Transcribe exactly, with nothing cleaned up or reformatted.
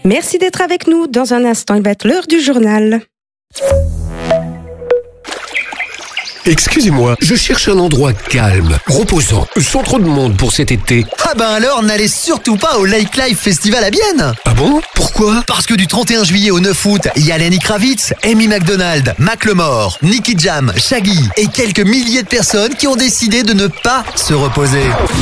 Merci d'être avec nous. Dans un instant, il va être l'heure du journal. Excusez-moi, je cherche un endroit calme, reposant, sans trop de monde pour cet été. Ah ben alors, n'allez surtout pas au Lake Live Festival à Bienne. Ah bon? Pourquoi? Parce que du trente et un juillet au neuf août, il y a Lenny Kravitz, Amy McDonald, Macklemore, Nicky Jam, Shaggy et quelques milliers de personnes qui ont décidé de ne pas se reposer.